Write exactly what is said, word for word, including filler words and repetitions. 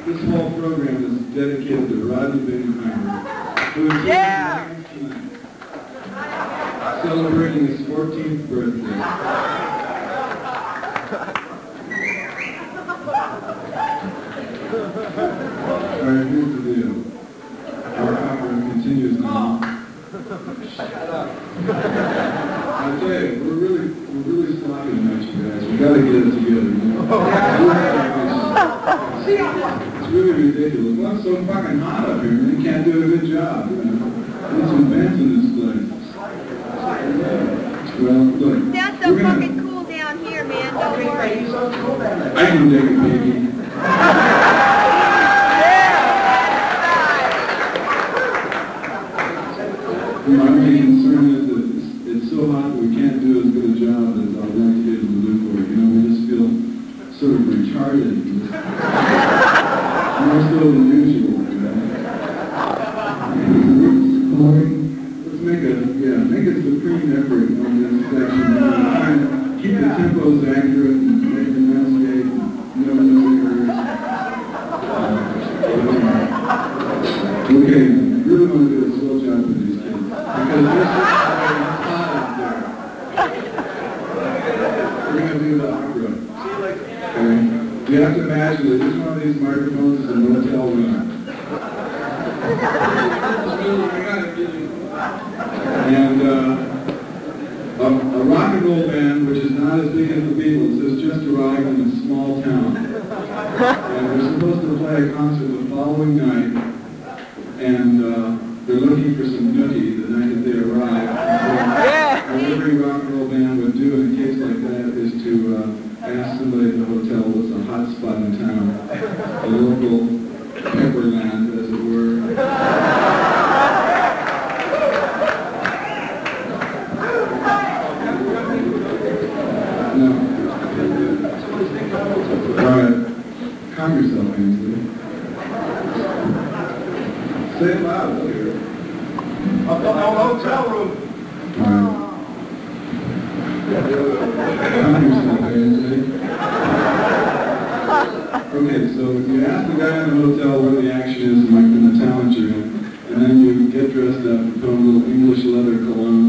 this whole program is dedicated to Rodney Bingheimer, who is Yeah! tonight, celebrating his fourteenth birthday. All right, here's the deal. Our conference continues now. Shut up. I tell you, we're really, we're really sloppy tonight, you guys. We got to get it together. You know? It's really ridiculous. Well, it's so fucking hot up here, and they can't do a good job. You know? There's some vents in this place. Well, look. Sounds so fucking cool down here, man. Don't worry. I can take a piggy. You know, our main concern is that it's, it's so hot that we can't do as good a job as our dedicated to do for it. You know, we just feel sort of retarded. More so than usual, you know. Let's make a, yeah, make a supreme effort on this section. You know, try and keep the tempos accurate and make the landscape, you know, no errors. Uh, okay, really want to do a slow job with these kids. Because this is hot up there. We're going to do the opera. Okay? You have to imagine that each one of these microphones is a motel room. And uh, a, a rock and roll band, which is not as big as the Beatles, has just arrived in a small town. And they're supposed to play a concert the following night. And uh, they're looking for some nookie the night that they arrive. So what every rock and roll band would do in a case like that is to uh, ask somebody at the hotel what's a hot spot in town, a local pepperland, as it were. No. All right. Calm yourself, Ainsley. Say it loud, I'll hear it. Up in our hotel room. All right. Calm yourself, Ainsley. Okay, so you ask the guy in the hotel where the action is, like in the town that you're in, and then you get dressed up and put on a little English leather cologne